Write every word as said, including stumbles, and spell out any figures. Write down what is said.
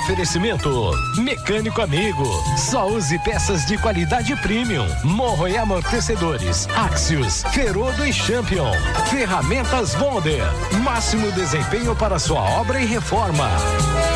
Oferecimento Mecânico Amigo. Só use peças de qualidade premium. Morro e amortecedores. Axios, Ferodo e Champion. Ferramentas Bonder. Máximo desempenho para sua obra e reforma.